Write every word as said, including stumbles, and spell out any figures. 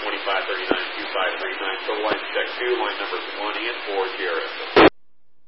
twenty-five thirty-nine, two five three nine. Total lines check two, line numbers one and four, G R S.